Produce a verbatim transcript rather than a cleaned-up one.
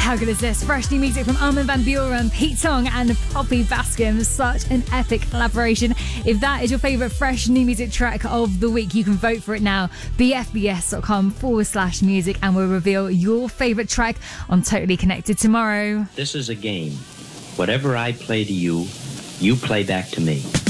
How good is this? Fresh new music from Armin van Buuren, Pete Tong and Poppy Bascom. Such an epic collaboration. If that is your favourite fresh new music track of the week, you can vote for it now. bfbs.com forward slash music and we'll reveal your favourite track on Totally Connected tomorrow. This is a game. Whatever I play to you, you play back to me.